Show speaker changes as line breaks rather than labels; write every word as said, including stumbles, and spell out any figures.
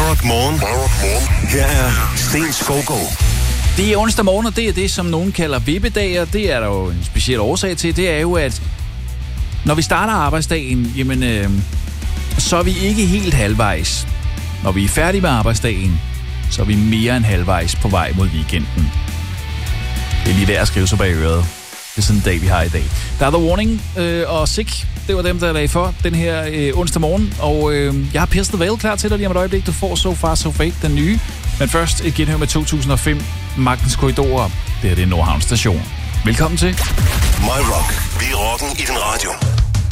Rock Morgen. Her er Sten Skovgaard.
Det er onsdag morgen, og det er det, som nogen kalder vippedag, og det er der jo en speciel årsag til. Det er jo, at når vi starter arbejdsdagen, jamen, øh, så er vi ikke helt halvvejs. Når vi er færdige med arbejdsdagen, så er vi mere end halvvejs på vej mod weekenden. Det er lige værd at skrive sig bag øret. Det er sådan en dag, vi har i dag. Der er The Warning øh, og Sick. Det var dem, der lagde for den her øh, onsdag morgen. Og øh, jeg har Pierce the Veil klar til dig lige om et øjeblik. Du får So Far So Fake, den nye. Men først et genhør med to tusind og fem. Magtens Korridorer. Det her det er Nordhavn Station. Velkommen til.
My Rock. Vi er rocken i den radio.